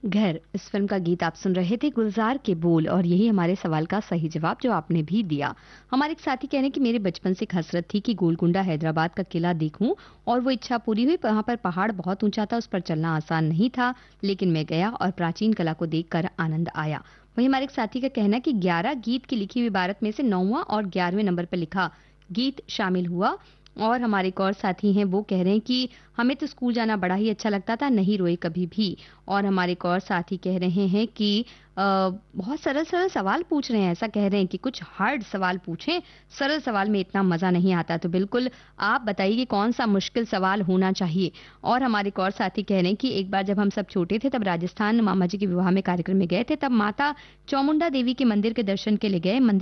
घर इस फिल्म का गीत आप सुन रहे थे, गुलजार के बोल, और यही हमारे सवाल का सही जवाब जो आपने भी दिया। हमारे एक साथी कह रहे हैं कि मेरे बचपन से एक हसरत थी कि गोलकुंडा हैदराबाद का किला देखूं, और वो इच्छा पूरी हुई। वहां पर पहाड़ बहुत ऊंचा था, उस पर चलना आसान नहीं था, लेकिन मैं गया और प्राचीन कला को देखकर आनंद आया। वहीं हमारे एक साथी का कहना है कि 11 गीत की लिखी हुई इबारत में से 9वां और 11वें नंबर पर लिखा गीत शामिल हुआ। और हमारे एक और साथी हैं, वो कह रहे हैं कि हमें तो स्कूल जाना बड़ा ही अच्छा लगता था, नहीं रोए कभी भी। और हमारे एक और साथी कह रहे हैं कि बहुत सरल सरल सवाल पूछ रहे हैं, ऐसा कह रहे हैं कि कुछ हार्ड सवाल पूछें, सरल सवाल में इतना मजा नहीं आता। तो बिल्कुल आप बताइए कि कौन सा मुश्किल सवाल होना चाहिए। और हमारे एक और साथी कह रहे हैं कि एक बार जब हम सब छोटे थे तब राजस्थान मामा जी के विवाह में कार्यक्रम में गए थे, तब माता चामुंडा देवी के मंदिर के दर्शन के लिए गए। मंदिर